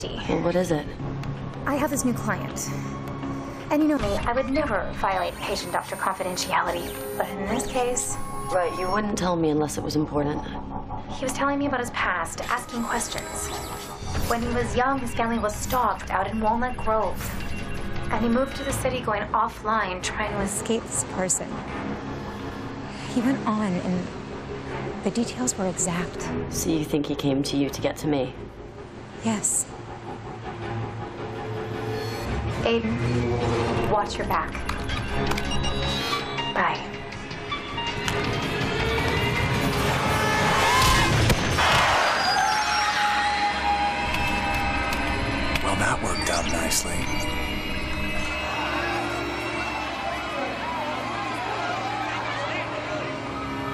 Well, what is it? I have this new client. And you know me, I would never violate patient-doctor confidentiality. But in this case... Right, you wouldn't tell me unless it was important. He was telling me about his past, asking questions. When he was young, his family was stalked out in Walnut Grove. And he moved to the city going offline, trying to escape this person. He went on, and the details were exact. So you think he came to you to get to me? Yes. Aiden, watch your back. Bye.